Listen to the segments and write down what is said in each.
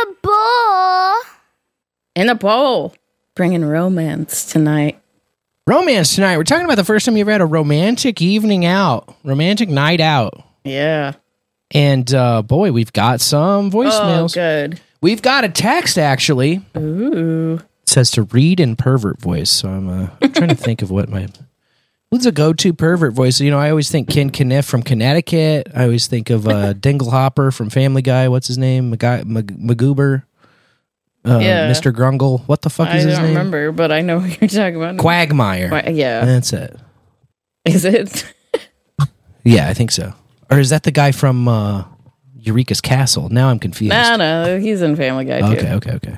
a bowl. In a bowl. Bringing romance tonight. Romance tonight. We're talking about the first time you ever had a romantic evening out. Romantic night out. Yeah. And, boy, we've got some voicemails. Oh, good. We've got a text, actually. Ooh. It says to read in pervert voice. So I'm trying to think of what's a go-to pervert voice. You know, I always think Ken Kniff from Connecticut. I always think of Dinglehopper from Family Guy. What's his name? Magoober. Mr. Grungle. What the fuck is his name? I don't remember, but I know what you're talking about. Quagmire. Yeah. That's it. Is it? Yeah, I think so. Or is that the guy from Eureka's Castle? Now I'm confused. No, he's in Family Guy too. Okay.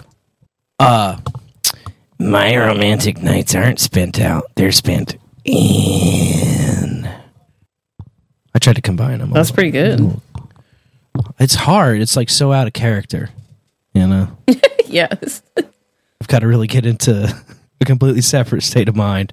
My romantic nights aren't spent out. They're spent in. I tried to combine them. That's pretty good. It's hard. It's like so out of character. You know? Yes. I've got to really get into a completely separate state of mind.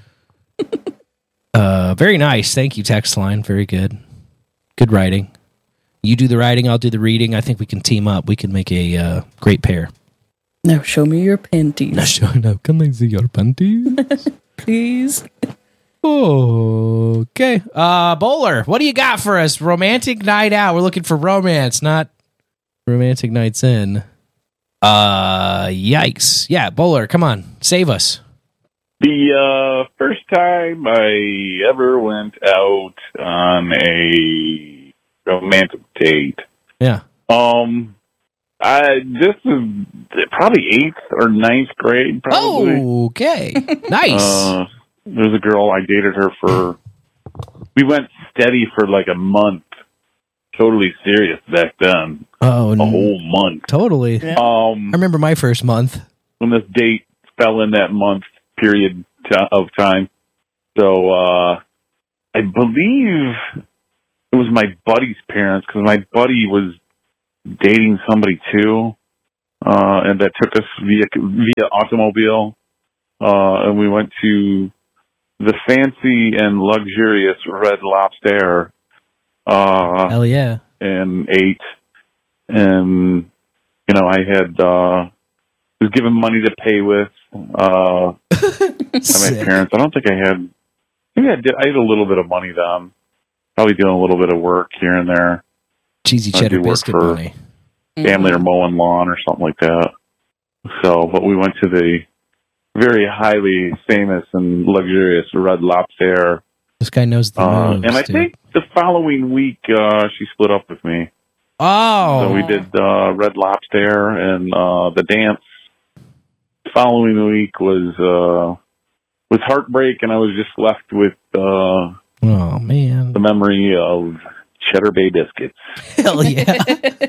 Very nice. Thank you, text line. Very good. Good writing. You do the writing, I'll do the reading. I think we can team up. We can make a great pair. Now show me your panties. No, can I see your panties? Please. Okay. Bowler, what do you got for us? Romantic night out. We're looking for romance, not romantic nights in. Yikes. Yeah, Bowler, come on. Save us. The first time I ever went out on a romantic date. Yeah. This is probably 8th or 9th grade, probably. Oh, okay. Nice. There's a girl, I dated her we went steady for like a month. Totally serious back then. Oh, a whole month. Totally. Yeah. I remember my first month. When this date fell in that month period of time. So, I believe it was my buddy's parents, because my buddy was dating somebody too, and that took us via automobile, and we went to the fancy and luxurious Red Lobster. Hell yeah. And ate, and I had was given money to pay with by my parents. I don't think I had. Maybe I did. I had a little bit of money then. Probably doing a little bit of work here and there. Cheesy cheddar biscuit money. Family or mowing lawn or something like that. So, but we went to the very highly famous and luxurious Red Lobster. This guy knows the moves, and I think the following week she split up with me. Oh. So we did Red Lobster, and the dance following week was heartbreak, and I was just left with oh man, the memory of Cheddar Bay biscuits. Hell yeah.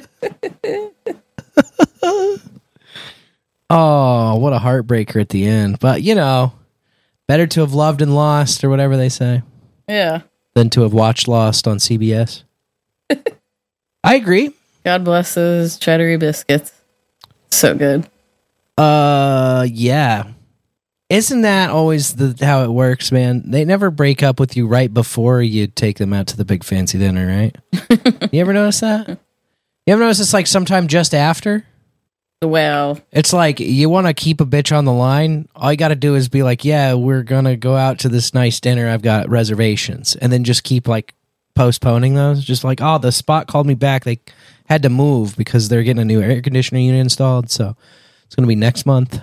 Oh, what a heartbreaker at the end. But, better to have loved and lost, or whatever they say. Yeah. Than to have watched Lost on CBS. I agree. God bless those cheddary biscuits. So good. Yeah. Isn't that always how it works, man? They never break up with you right before you take them out to the big fancy dinner, right? You ever notice that? You ever notice it's like sometime just after? Well, it's like you want to keep a bitch on the line. All you got to do is be like, yeah, we're going to go out to this nice dinner. I've got reservations. And then just keep like postponing those. Just like, oh, the spot called me back. They had to move because they're getting a new air conditioner unit installed. So it's going to be next month.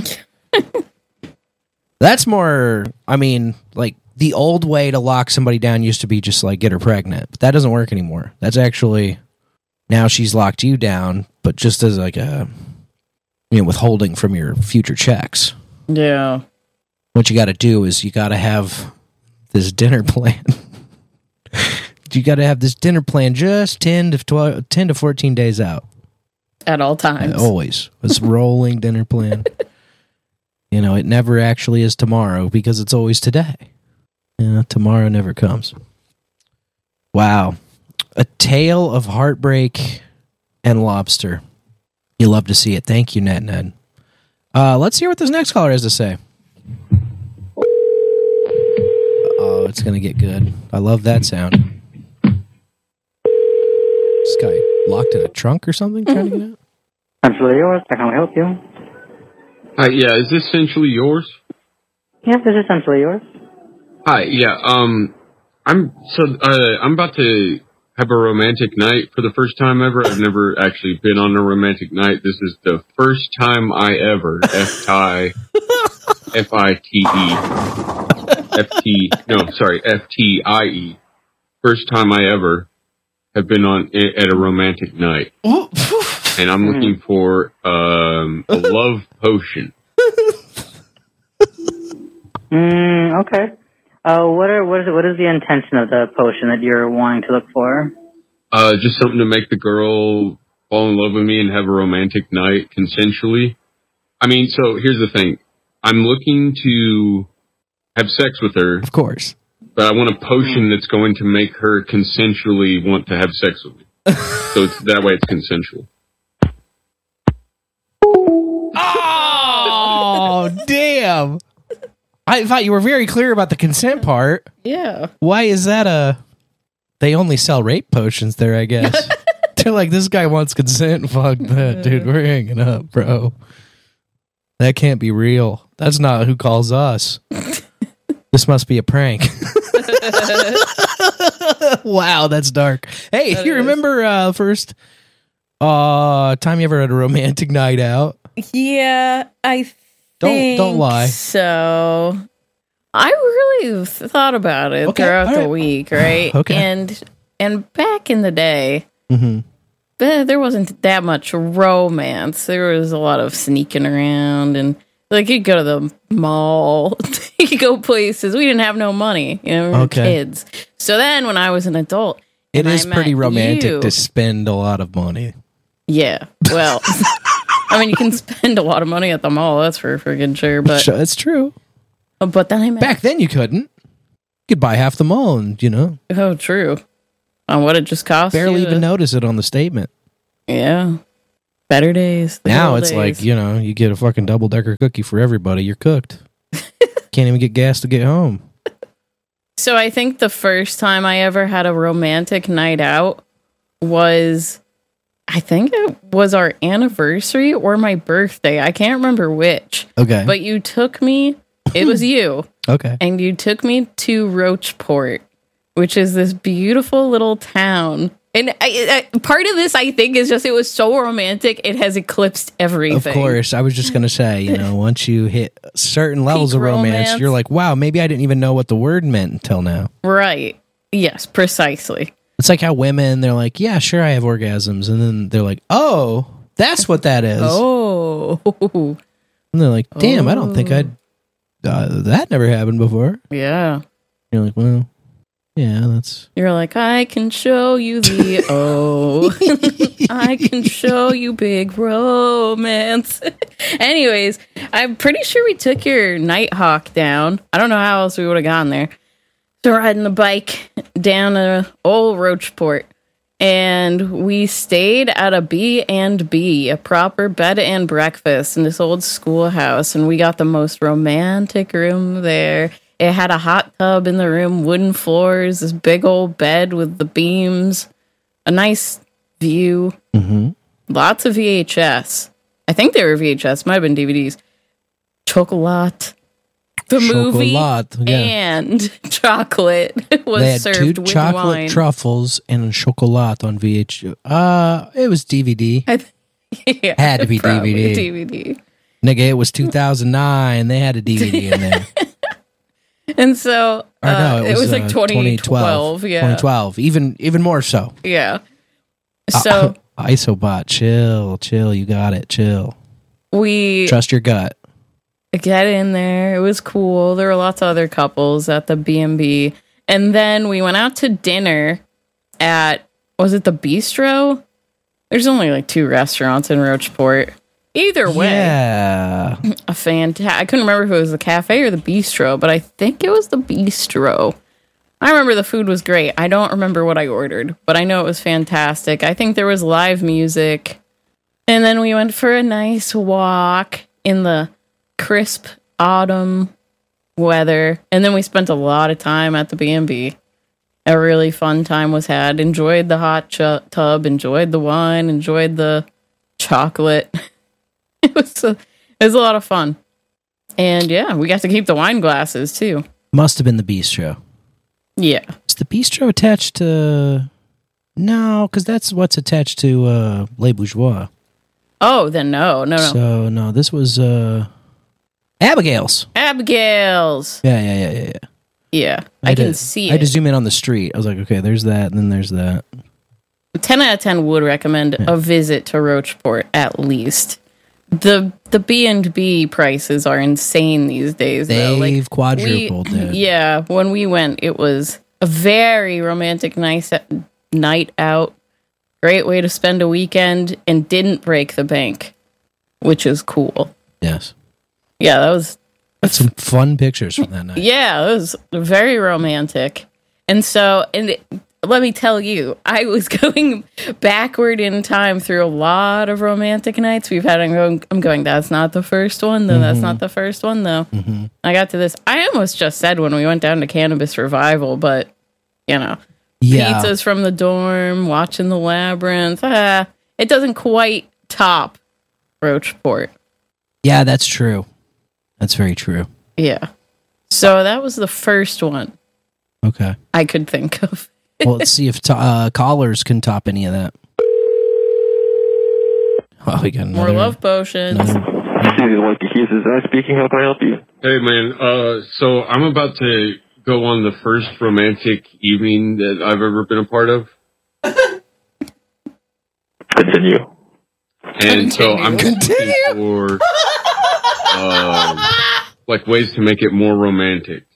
That's more, like the old way to lock somebody down used to be just like get her pregnant. But that doesn't work anymore. That's actually, now she's locked you down, but just as like a, withholding from your future checks. Yeah. What you got to do is you got to have this dinner plan. You got to have this dinner plan just 10 to 14 days out. At all times. Always. It's rolling dinner plan. It never actually is tomorrow because it's always today. Tomorrow never comes. Wow. A tale of heartbreak and lobster. You love to see it. Thank you, Ned. Let's hear what this next caller has to say. Oh, it's going to get good. I love that sound. This guy locked in a trunk or something trying to get out? Essentially yours. How can I help you? Hi, yeah, is this essentially yours? Yes, this is essentially yours. Hi, yeah, I'm about to have a romantic night for the first time ever. I've never actually been on a romantic night. This is the first time I ever, FTIE, FTIE, first time I ever have been at a romantic night. And I'm looking for, a love potion. Okay. What is the intention of the potion that you're wanting to look for? Just something to make the girl fall in love with me and have a romantic night consensually. I mean, so here's the thing. I'm looking to have sex with her. Of course. But I want a potion that's going to make her consensually want to have sex with me. So that way it's consensual. Oh, damn. I thought you were very clear about the consent part. Yeah. Why is that they only sell rape potions there, I guess. They're like, this guy wants consent. Fuck that, dude. We're hanging up, bro. That can't be real. That's not who calls us. This must be a prank. Wow, that's dark. Hey, you remember first time you ever had a romantic night out? Yeah, I think Don't lie. so. I really thought about it throughout the week, right? Okay. And back in the day, mm-hmm. there wasn't that much romance. There was a lot of sneaking around, and like you'd go to the mall, you go places. We didn't have no money, we were kids. So then, when I was an adult, it is pretty romantic to spend a lot of money. Yeah, well, I mean, you can spend a lot of money at the mall. That's for friggin' sure. But it's true. But then I met back then you couldn't. You could buy half the mall, and Oh, true. On what it just cost. Barely even notice it on the statement. Yeah. Better days. Now it's like, you get a fucking double-decker cookie for everybody. You're cooked. Can't even get gas to get home. So I think the first time I ever had a romantic night out was, I think it was our anniversary or my birthday. I can't remember which. Okay. But you took me, it was you. Okay. And you took me to Roachport, which is this beautiful little town. And part of this, I think, is just it was so romantic, it has eclipsed everything. Of course. I was just going to say, once you hit certain levels Peak of romance, you're like, wow, maybe I didn't even know what the word meant until now. Right. Yes, precisely. It's like how women, they're like, yeah, sure, I have orgasms. And then they're like, oh, that's what that is. Oh. And they're like, damn, I don't think that never happened before. Yeah. You're like, well, yeah, that's... You're like, I can show you the I can show you big romance. Anyways, I'm pretty sure we took your Nighthawk down. I don't know how else we would have gone there. So riding the bike down to old Roachport. And we stayed at a B&B, a proper bed and breakfast in this old schoolhouse. And we got the most romantic room there. It had a hot tub in the room, wooden floors, this big old bed with the beams, a nice view, lots of VHS. I think they were VHS, might have been DVDs. Chocolat, the movie, yeah. and chocolate was they had served two with chocolate wine. truffles and a chocolat on VHS. It was DVD. Yeah, had to be probably DVD. Nigga, it was 2009. They had a DVD in there. And so it was like 2012. Yeah, 2012. Even more so. Yeah. So Isobot, chill. You got it. Chill. We trust your gut. Get in there. It was cool. There were lots of other couples at the B&B, and then we went out to dinner at, was it the Bistro? There's only like 2 restaurants in Roachport. Either way, yeah, I couldn't remember if it was the cafe or the bistro, but I think it was the bistro. I remember the food was great. I don't remember what I ordered, but I know it was fantastic. I think there was live music. And then we went for a nice walk in the crisp autumn weather. And then we spent a lot of time at the B&B. A really fun time was had. Enjoyed the hot tub, enjoyed the wine, enjoyed the chocolate. It was a lot of fun. And yeah, we got to keep the wine glasses too. Must have been the bistro. Yeah. Is the bistro attached to... No, because that's what's attached to Les Bourgeois. Oh, then no. So, no, this was Abigail's. Abigail's. Yeah. Yeah, I can see it. I had to zoom in on the street. I was like, okay, there's that, and then there's that. 10 out of 10 would recommend a visit to Rocheport at least. The B&B prices are insane these days. They've quadrupled. Yeah, when we went, it was a very romantic night out. Great way to spend a weekend, and didn't break the bank, which is cool. Yes. Yeah, that was... That's some fun pictures from that night. Yeah, it was very romantic. And so, let me tell you, I was going backward in time through a lot of romantic nights we've had. I'm going, that's not the first one, though. Mm-hmm. That's not the first one, though. Mm-hmm. I got to this. I almost just said when we went down to Cannabis Revival, but, pizzas from the dorm, watching the Labyrinth. It doesn't quite top Rocheport. Yeah, that's true. That's very true. Yeah. So that was the first one. Okay. I could think of. Well, let's see if callers can top any of that. Oh, we got more love potions. This is I speaking. How can I help you? Hey, man. So I'm about to go on the first romantic evening that I've ever been a part of. Continue. And so I'm looking for ways to make it more romantic.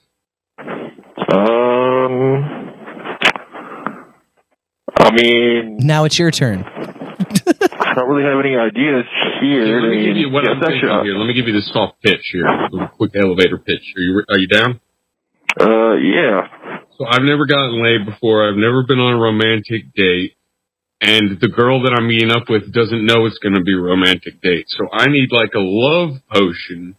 I mean... Now it's your turn. I don't really have any ideas here. Let me give you what I'm thinking here. Let me give you the soft pitch here. A quick elevator pitch. Are you down? Yeah. So I've never gotten laid before. I've never been on a romantic date. And the girl that I'm meeting up with doesn't know it's going to be a romantic date. So I need like a love potion